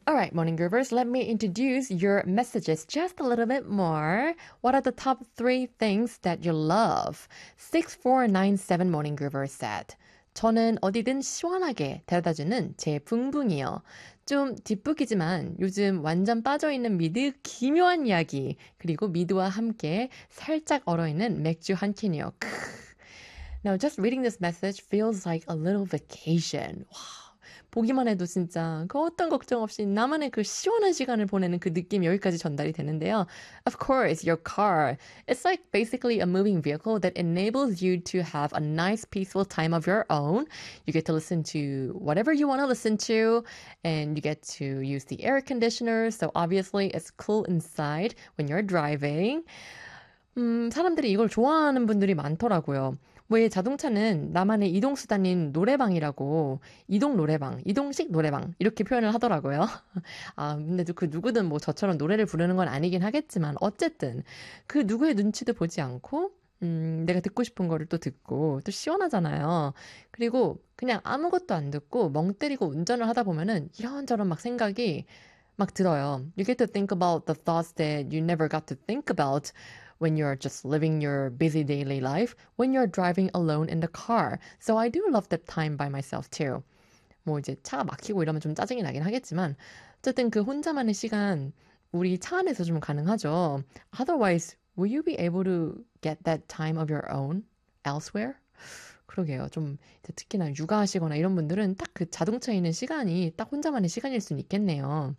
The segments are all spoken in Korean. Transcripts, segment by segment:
All right, morning groovers, let me introduce your messages just a little bit more. What are the top three things that you love? 6497 morning groovers said. 저는 어디든 시원하게 데려다주는 제 붕붕이요. 좀 뒷북이지만 요즘 완전 빠져있는 미드 기묘한 이야기 그리고 미드와 함께 살짝 얼어있는 맥주 한 캔이요. Now just reading this message feels like a little vacation. 와, 보기만 해도 진짜 그 어떤 걱정 없이 나만의 그 시원한 시간을 보내는 그 느낌이 여기까지 전달이 되는데요. Of course, your car. It's like basically a moving vehicle that enables you to have a nice peaceful time of your own. You get to listen to whatever you want to listen to and you get to use the air conditioner. So obviously it's cool inside when you're driving. 사람들이 이걸 좋아하는 분들이 많더라고요. 왜 자동차는 나만의 이동수단인 노래방이라고, 이동 노래방, 이동식 노래방, 이렇게 표현을 하더라고요. 아, 근데 그 누구든 뭐 저처럼 노래를 부르는 건 아니긴 하겠지만, 어쨌든, 그 누구의 눈치도 보지 않고, 내가 듣고 싶은 거를 또 듣고, 또 시원하잖아요. 그리고 그냥 아무것도 안 듣고 멍 때리고 운전을 하다 보면은 이런저런 막 생각이 막 들어요. You get to think about the thoughts that you never got to think about when you're just living your busy daily life, when you're driving alone in the car. So I do love that time by myself too. 뭐 이제 차가 막히고 이러면 좀 짜증이 나긴 하겠지만 어쨌든 그 혼자만의 시간 우리 차 안에서 좀 가능하죠. Otherwise, will you be able to get that time of your own elsewhere? 그러게요. 좀 특히나 육아하시거나 이런 분들은 딱 그 자동차에 있는 시간이 딱 혼자만의 시간일 수는 있겠네요.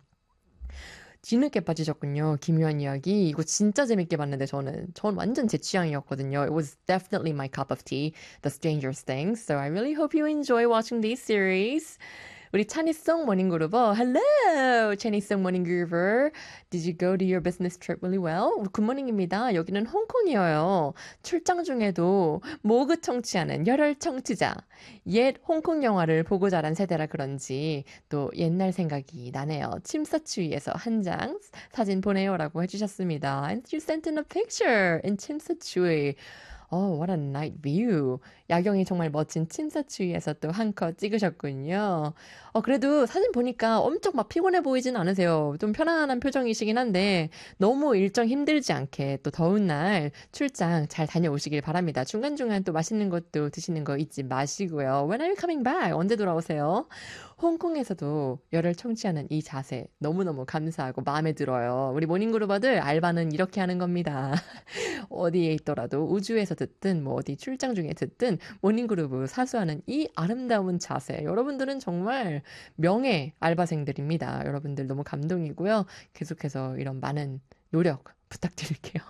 뒤늦게 빠지셨군요. 기묘한 이야기. 이거 진짜 재밌게 봤는데 전 완전 제 취향이었거든요. It was definitely my cup of tea, The Stranger Things. So I really hope you enjoy watching these series. 우리 차니송 모닝그루버. Hello, 차니송 모닝그루버. Did you go to your business trip really well? 굿모닝입니다. 여기는 홍콩이에요. 출장 중에도 모그 청취하는 열혈 청취자. 옛 홍콩 영화를 보고 자란 세대라 그런지 또 옛날 생각이 나네요. 침사추위에서 한 장 사진 보내요라고 해주셨습니다. And you sent in a picture in 침사추위. Oh, what a night view. 야경이 정말 멋진 침사추위에서 또 한 컷 찍으셨군요. 그래도 사진 보니까 엄청 막 피곤해 보이진 않으세요. 좀 편안한 표정이시긴 한데 너무 일정 힘들지 않게 또 더운 날 출장 잘 다녀오시길 바랍니다. 중간중간 또 맛있는 것도 드시는 거 잊지 마시고요. When are you coming back? 언제 돌아오세요? 홍콩에서도 열혈 청취하는 이 자세 너무너무 감사하고 마음에 들어요. 우리 모닝그루버들 알바는 이렇게 하는 겁니다. 어디에 있더라도 우주에서 듣든 뭐 어디 출장 중에 듣든 모닝그루브 사수하는 이 아름다운 자세 여러분들은 정말 명예 알바생들입니다. 여러분들 너무 감동이고요. 계속해서 이런 많은 노력 부탁드릴게요.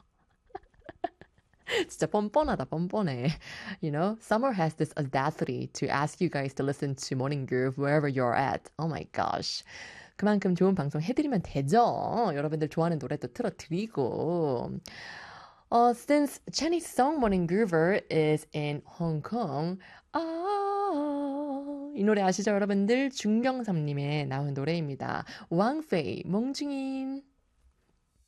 진짜 뻔뻔하다, 뻔뻔해. You know, Summer has this audacity to ask you guys to listen to Morning Groove wherever you're at. Oh my gosh. 그만큼 좋은 방송 해드리면 되죠. 여러분들 좋아하는 노래도 틀어드리고. Since Chinese song Morning Groover is in Hong Kong, 이 노래 아시죠, 여러분들? 중경삼님의 나온 노래입니다. 왕페이, 몽중인.